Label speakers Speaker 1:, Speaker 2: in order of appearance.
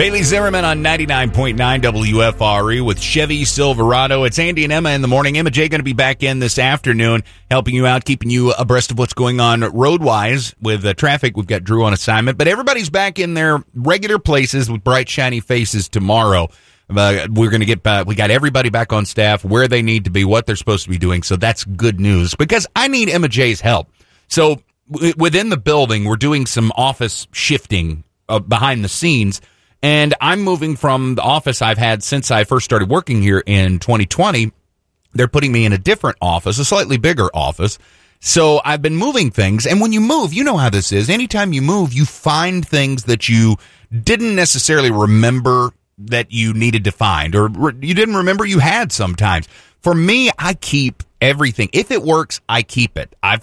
Speaker 1: Bailey Zimmerman on 99.9 WFRE with Chevy Silverado. It's Andy and Emma in the morning. Emma J going to be back in this afternoon, helping you out, keeping you abreast of what's going on road-wise with traffic. We've got Drew on assignment, but everybody's back in their regular places with bright, shiny faces tomorrow. We're going to get back. We got everybody back on staff where they need to be, what they're supposed to be doing. So that's good news because I need Emma J's help. So within the building, we're doing some office shifting behind the scenes. And I'm moving from the office I've had since I first started working here in 2020. They're putting me in a different office, a slightly bigger office. So I've been moving things. And when you move, you know how this is. Anytime you move, you find things that you didn't necessarily remember that you needed to find, or you didn't remember you had sometimes. For me, I keep everything. If it works, I keep it. I've